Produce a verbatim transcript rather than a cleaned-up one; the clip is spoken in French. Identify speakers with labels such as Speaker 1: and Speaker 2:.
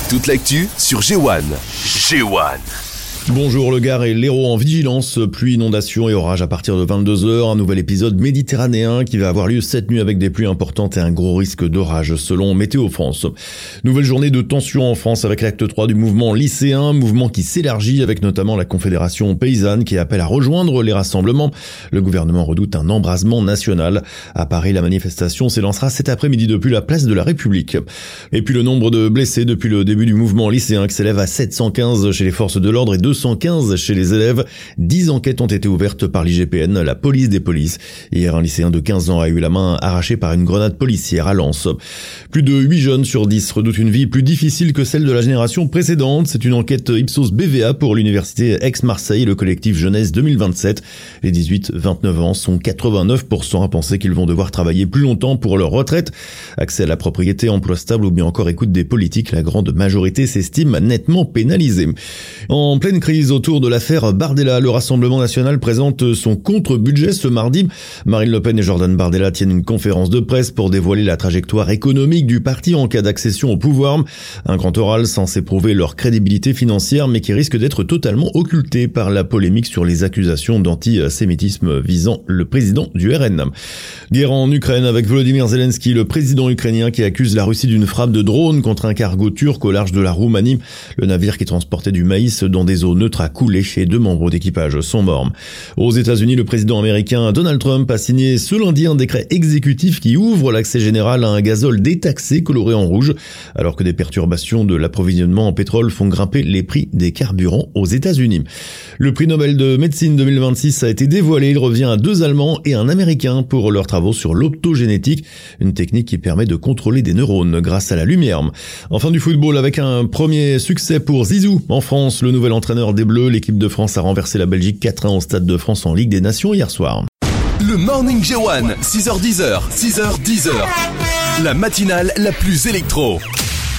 Speaker 1: Toute l'actu sur G un. G un.
Speaker 2: Bonjour, le Gard et l'Hérault en vigilance, pluie, inondation et orage à partir de vingt-deux heures. Un nouvel épisode méditerranéen qui va avoir lieu cette nuit avec des pluies importantes et un gros risque d'orage selon Météo France. Nouvelle journée de tension en France avec l'acte trois du mouvement lycéen, mouvement qui s'élargit avec notamment la Confédération paysanne qui appelle à rejoindre les rassemblements. Le gouvernement redoute un embrasement national. À Paris, la manifestation s'élancera cet après-midi depuis la place de la République. Et puis le nombre de blessés depuis le début du mouvement lycéen qui s'élève à sept cent quinze chez les forces de l'ordre et deux cent quinze chez les élèves. dix enquêtes ont été ouvertes par l'I G P N, la police des polices. Hier, un lycéen de quinze ans a eu la main arrachée par une grenade policière à Lens. Plus de huit jeunes sur dix redoutent une vie plus difficile que celle de la génération précédente. C'est une enquête Ipsos B V A pour l'université Aix-Marseille et le collectif Jeunesse deux mille vingt-sept. Les dix-huit vingt-neuf ans sont quatre-vingt-neuf pour cent à penser qu'ils vont devoir travailler plus longtemps pour leur retraite. Accès à la propriété, emploi stable ou bien encore écoute des politiques, la grande majorité s'estime nettement pénalisée. En pleine crise autour de l'affaire Bardella, le Rassemblement national présente son contre-budget ce mardi. Marine Le Pen et Jordan Bardella tiennent une conférence de presse pour dévoiler la trajectoire économique du parti en cas d'accession au pouvoir. Un grand oral censé prouver leur crédibilité financière, mais qui risque d'être totalement occulté par la polémique sur les accusations d'antisémitisme visant le président du R N. Guerre en Ukraine avec Volodymyr Zelensky, le président ukrainien qui accuse la Russie d'une frappe de drone contre un cargo turc au large de la Roumanie. Le navire qui transportait du maïs dans des eaux neutres a coulé et deux membres d'équipage sont morts. Aux États-Unis, le président américain Donald Trump a signé ce lundi un décret exécutif qui ouvre l'accès général à un gazole détaxé coloré en rouge, alors que des perturbations de l'approvisionnement en pétrole font grimper les prix des carburants aux États-Unis. Le prix Nobel de médecine deux mille vingt-six a été dévoilé. Il revient à deux Allemands et un Américain pour leurs travaux sur l'optogénétique, une technique qui permet de contrôler des neurones grâce à la lumière. Enfin, du football avec un premier succès pour Zizou en France, le nouvel entraîneur des Bleus. L'équipe de France a renversé la Belgique quatre à un au Stade de France en Ligue des Nations hier soir.
Speaker 1: Le Morning G un, six heures dix, six heures dix. La matinale la plus électro.